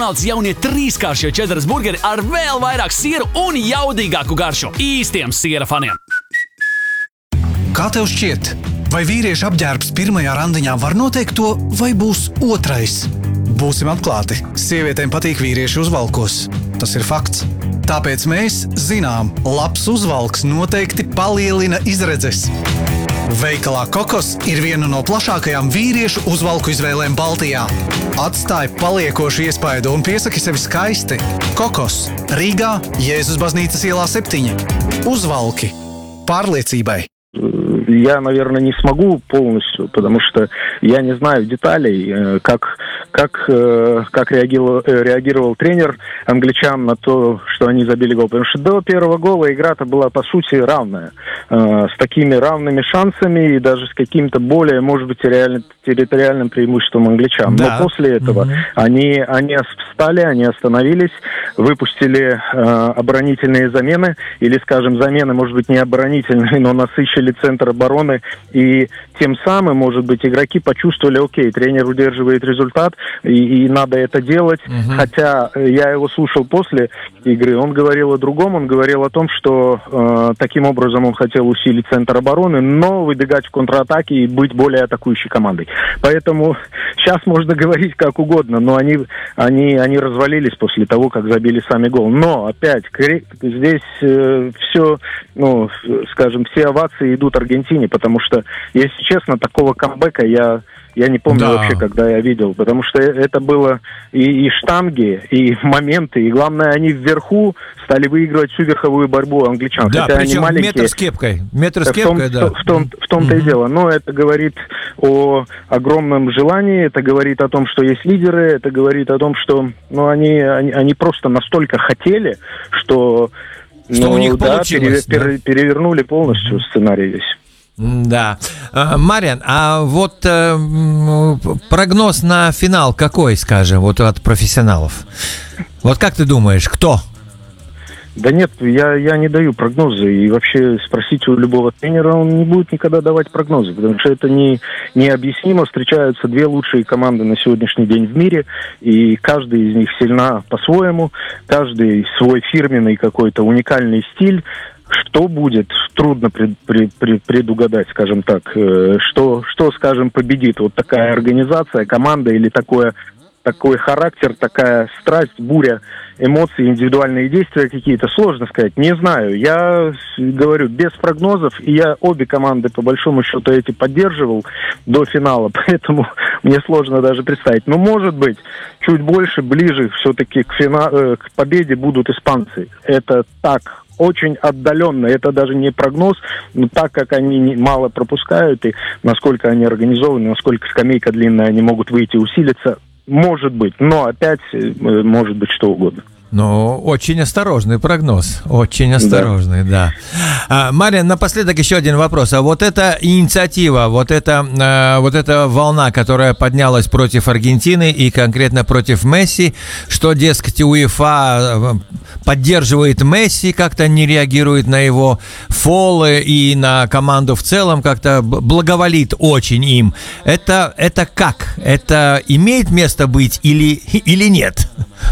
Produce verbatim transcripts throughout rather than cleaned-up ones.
McDonald's jaunie trīskāršie čeddaras burgeri ar vēl vairāk siera un jaudīgāku garšu īstiem siera faniem. Kā tev šķiet, vai vīrieša apģērbs pirmajā randiņā var noteikt to, vai būs otrais? Būsim atklāti, sievietēm patīk vīrieši uzvalkos. Tas ir fakts. Tāpēc mēs zinām, labs uzvalks noteikti palielina izredzes. Veikalā Kokos ir viena no plašākajām vīriešu uzvalku izvēlēm Baltijā. Atstāj paliekošu iespaidu un piesaki sevi skaisti. Kokos, Rīgā, Jēzus baznīcas ielā septiņi. Uzvalki pārliecībai. Я, наверное, не смогу полностью, потому что я не знаю деталей, как, как, как реагировал, реагировал тренер англичан на то, что они забили гол. Потому что до первого гола игра-то была, по сути, равная. С такими равными шансами и даже с каким-то более, может быть, реально, территориальным преимуществом англичан. Да. Но после этого mm-hmm. они, они встали, они остановились, выпустили э, оборонительные замены, или, скажем, замены, может быть, не оборонительные, но насыщили центр обороны, и тем самым, может быть, игроки почувствовали, окей, тренер удерживает результат, и, и надо это делать. Uh-huh. Хотя я его слушал после игры, он говорил о другом, он говорил о том, что э, таким образом он хотел усилить центр обороны, но выбегать в контратаке и быть более атакующей командой. Поэтому сейчас можно говорить как угодно, но они, они, они развалились после того, как забили сами гол. Но, опять, здесь э, все, ну, скажем, все овации идут Аргентине, потому что, если честно, такого камбэка я, я не помню да. вообще, когда я видел, потому что это было и, и штанги, и моменты, и главное, они вверху стали выигрывать всю верховую борьбу англичан. Да, хотя причем они маленькие, метр с кепкой, метр с кепкой, в том, да. В, том, в том-то mm-hmm. и дело, но это говорит о огромном желании, это говорит о том, что есть лидеры, это говорит о том, что ну, они, они, они просто настолько хотели, что... Что ну, у них да, получилось. Пере, да? Перевернули полностью mm-hmm. сценарий весь. Да. Мариан, а вот э, прогноз на финал какой, скажем, вот от профессионалов? Вот как ты думаешь, кто? Да нет, я, я не даю прогнозы. И вообще спросите у любого тренера, он не будет никогда давать прогнозы, потому что это не, необъяснимо. Встречаются две лучшие команды на сегодняшний день в мире, и каждая из них сильна по-своему, каждый свой фирменный какой-то уникальный стиль. Что будет, трудно пред, пред, пред, предугадать, скажем так. Что, что, скажем, победит вот такая организация, команда или такое, такой характер, такая страсть, буря эмоций, индивидуальные действия какие-то, сложно сказать. Не знаю. Я говорю, без прогнозов, и я обе команды, по большому счету, эти поддерживал до финала, поэтому мне сложно даже представить. Но, может быть, чуть больше, ближе все-таки к, фина... к победе будут испанцы. Это так... очень отдаленно, это даже не прогноз, но так как они мало пропускают и насколько они организованы, насколько скамейка длинная, они могут выйти, усилиться, может быть, но опять может быть что угодно. Ну, очень осторожный прогноз, очень осторожный, да. да. А, Мариан, напоследок еще один вопрос. А вот эта инициатива, вот эта, а, вот эта волна, которая поднялась против Аргентины и конкретно против Месси, что, дескать, УЕФА поддерживает Месси, как-то не реагирует на его фолы и на команду в целом, как-то благоволит очень им. Это, это как? Это имеет место быть или, или нет?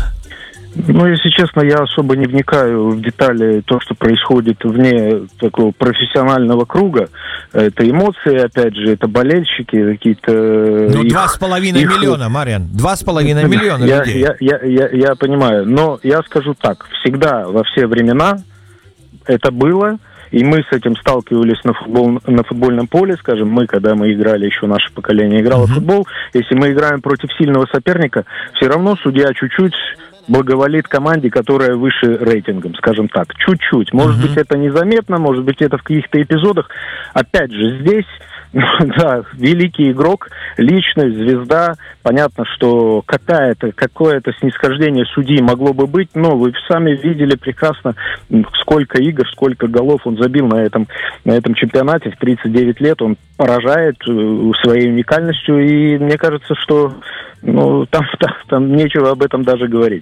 Ну, если честно, я особо не вникаю в детали то, что происходит вне такого профессионального круга. Это эмоции, опять же, это болельщики какие-то. Ну, их, два с половиной их... миллиона, Мариан. Два с половиной миллиона я, людей. Я, я, я, я понимаю, но я скажу так. Всегда, во все времена это было. И мы с этим сталкивались на, футбол, на футбольном поле, скажем, мы, когда мы играли, еще наше поколение играло в футбол. Если мы играем против сильного соперника, все равно судья чуть-чуть благоволит команде, которая выше рейтингом, скажем так. Чуть-чуть. Может uh-huh. быть, это незаметно, может быть, это в каких-то эпизодах. Опять же, здесь, да, великий игрок, личность, звезда. Понятно, что какая-то, какое-то снисхождение судьи могло бы быть, но вы сами видели прекрасно, сколько игр, сколько голов он забил на этом, на этом чемпионате в тридцать девять лет. Он поражает своей уникальностью, и мне кажется, что ну, там, там, там нечего об этом даже говорить.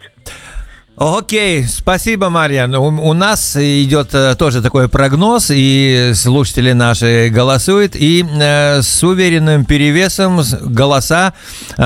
Окей, спасибо, Мариан. У, у нас идет э, тоже такой прогноз, и слушатели наши голосуют, и э, с уверенным перевесом голоса